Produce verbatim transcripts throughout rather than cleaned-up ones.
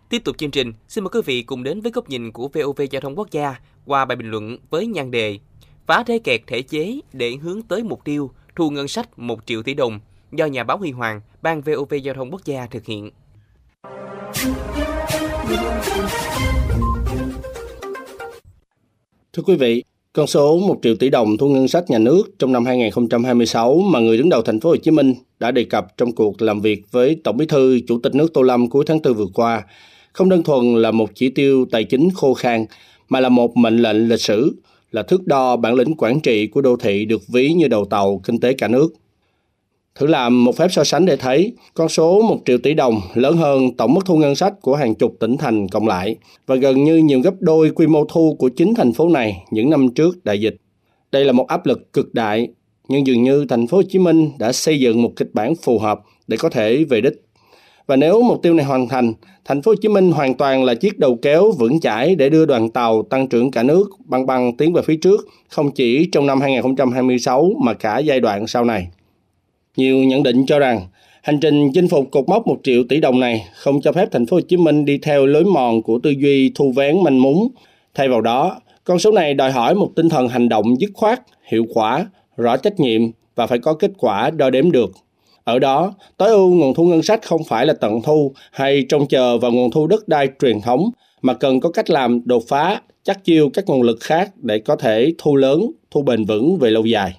Tiếp tục chương trình, xin mời quý vị cùng đến với góc nhìn của vê o vê Giao thông Quốc gia qua bài bình luận với nhan đề Phá thế kẹt thể chế để hướng tới mục tiêu thu ngân sách một triệu tỷ đồng do nhà báo Huy Hoàng, Ban vê o vê Giao thông Quốc gia thực hiện. Thưa quý vị, con số một triệu tỷ đồng thu ngân sách nhà nước trong năm hai không hai sáu mà người đứng đầu thành phố Hồ Chí Minh đã đề cập trong cuộc làm việc với Tổng Bí thư Chủ tịch nước Tô Lâm cuối tháng tư vừa qua, không đơn thuần là một chỉ tiêu tài chính khô khan, mà là một mệnh lệnh lịch sử, là thước đo bản lĩnh quản trị của đô thị được ví như đầu tàu kinh tế cả nước. Thử làm một phép so sánh để thấy, con số một triệu tỷ đồng lớn hơn tổng mức thu ngân sách của hàng chục tỉnh thành cộng lại và gần như nhiều gấp đôi quy mô thu của chính thành phố này những năm trước đại dịch. Đây là một áp lực cực đại, nhưng dường như thành phố Hồ Chí Minh đã xây dựng một kịch bản phù hợp để có thể về đích. Và nếu mục tiêu này hoàn thành, thành phố Hồ Chí Minh hoàn toàn là chiếc đầu kéo vững chãi để đưa đoàn tàu tăng trưởng cả nước băng băng tiến về phía trước, không chỉ trong năm hai không hai sáu mà cả giai đoạn sau này. Nhiều nhận định cho rằng hành trình chinh phục cột mốc một triệu tỷ đồng này không cho phép thành phố Hồ Chí Minh đi theo lối mòn của tư duy thu vén manh mún. Thay vào đó, con số này đòi hỏi một tinh thần hành động dứt khoát, hiệu quả, rõ trách nhiệm và phải có kết quả đo đếm được. Ở đó, tối ưu nguồn thu ngân sách không phải là tận thu hay trông chờ vào nguồn thu đất đai truyền thống, mà cần có cách làm đột phá, chắc chiêu các nguồn lực khác để có thể thu lớn, thu bền vững về lâu dài.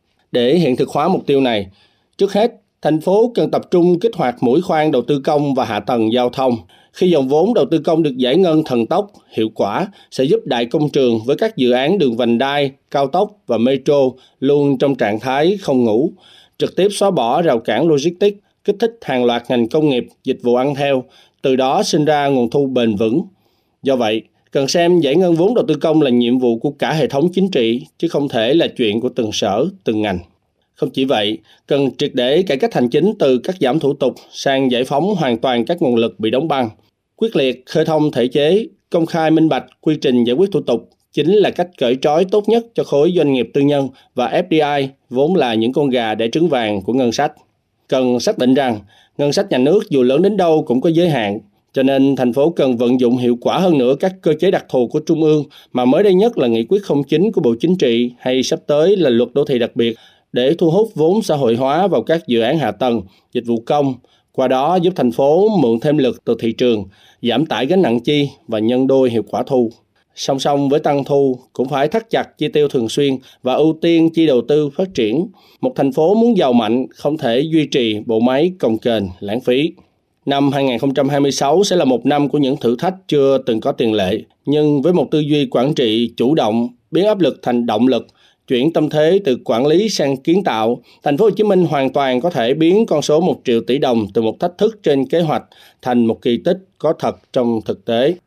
Để hiện thực hóa mục tiêu này, trước hết, thành phố cần tập trung kích hoạt mũi khoan đầu tư công và hạ tầng giao thông. Khi dòng vốn đầu tư công được giải ngân thần tốc, hiệu quả, sẽ giúp đại công trường với các dự án đường vành đai, cao tốc và metro luôn trong trạng thái không ngủ, trực tiếp xóa bỏ rào cản logistics, kích thích hàng loạt ngành công nghiệp, dịch vụ ăn theo, từ đó sinh ra nguồn thu bền vững. Do vậy, cần xem giải ngân vốn đầu tư công là nhiệm vụ của cả hệ thống chính trị, chứ không thể là chuyện của từng sở, từng ngành. Không chỉ vậy, cần triệt để cải cách hành chính từ cắt giảm thủ tục sang giải phóng hoàn toàn các nguồn lực bị đóng băng. Quyết liệt khơi thông thể chế, công khai minh bạch quy trình giải quyết thủ tục chính là cách cởi trói tốt nhất cho khối doanh nghiệp tư nhân và ép đê i vốn là những con gà đẻ trứng vàng của ngân sách. Cần xác định rằng ngân sách nhà nước dù lớn đến đâu cũng có giới hạn, cho nên thành phố cần vận dụng hiệu quả hơn nữa các cơ chế đặc thù của Trung ương, mà mới đây nhất là nghị quyết không chín của Bộ Chính trị hay sắp tới là luật đô thị đặc biệt, để thu hút vốn xã hội hóa vào các dự án hạ tầng, dịch vụ công, qua đó giúp thành phố mượn thêm lực từ thị trường, giảm tải gánh nặng chi và nhân đôi hiệu quả thu. Song song với tăng thu, cũng phải thắt chặt chi tiêu thường xuyên và ưu tiên chi đầu tư phát triển. Một thành phố muốn giàu mạnh không thể duy trì bộ máy cồng kềnh, lãng phí. Năm hai không hai sáu sẽ là một năm của những thử thách chưa từng có tiền lệ, nhưng với một tư duy quản trị chủ động, biến áp lực thành động lực, chuyển tâm thế từ quản lý sang kiến tạo, thành phố Hồ Chí Minh hoàn toàn có thể biến con số một triệu tỷ đồng từ một thách thức trên kế hoạch thành một kỳ tích có thật trong thực tế.